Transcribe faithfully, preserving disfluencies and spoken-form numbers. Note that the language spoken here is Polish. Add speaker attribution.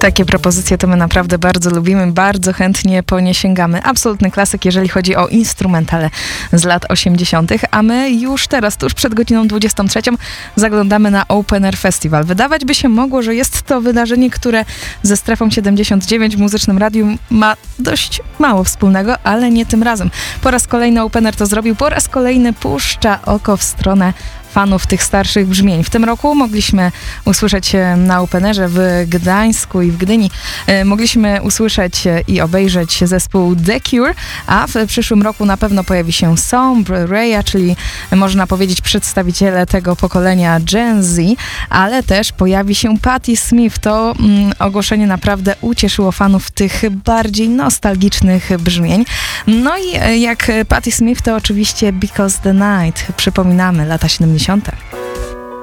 Speaker 1: Takie propozycje to my naprawdę bardzo lubimy, bardzo chętnie po nie sięgamy. Absolutny klasyk, jeżeli chodzi o instrumentale z lat osiemdziesiątych. A my już teraz, tuż przed godziną dwudziestą trzecią, zaglądamy na Open Air Festival. Wydawać by się mogło, że jest to wydarzenie, które ze Strefą siedemdziesiąt dziewięć w Muzycznym Radiu ma dość mało wspólnego, ale nie tym razem. Po raz kolejny Open Air to zrobił, po raz kolejny puszcza oko w stronę fanów tych starszych brzmień. W tym roku mogliśmy usłyszeć na Openerze w Gdańsku i w Gdyni. Mogliśmy usłyszeć i obejrzeć zespół The Cure, a w przyszłym roku na pewno pojawi się Sombre Raya, czyli można powiedzieć przedstawiciele tego pokolenia Gen Z, ale też pojawi się Patti Smith. To mm, ogłoszenie naprawdę ucieszyło fanów tych bardziej nostalgicznych brzmień. No i jak Patti Smith to oczywiście Because the Night. Przypominamy lata siedemdziesiąte.